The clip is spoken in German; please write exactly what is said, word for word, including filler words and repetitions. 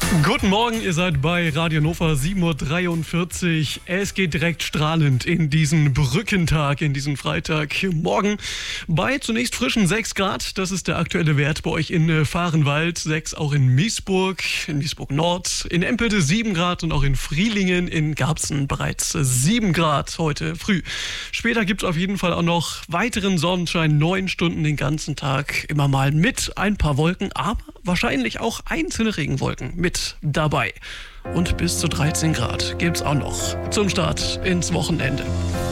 Guten Morgen, ihr seid bei Radio Nova sieben Uhr dreiundvierzig. Es geht direkt strahlend in diesen Brückentag, in diesen Freitagmorgen. Bei zunächst frischen sechs Grad, das ist der aktuelle Wert bei euch in Vahrenwald, sechs auch in Miesburg, in Miesburg Nord, in Empelde sieben Grad und auch in Frielingen, in Garbsen bereits sieben Grad heute früh. Später gibt es auf jeden Fall auch noch weiteren Sonnenschein, neun Stunden den ganzen Tag, immer mal mit ein paar Wolken, aber wahrscheinlich auch einzelne Regenwolken mit dabei. Und bis zu dreizehn Grad gibt's auch noch zum Start ins Wochenende.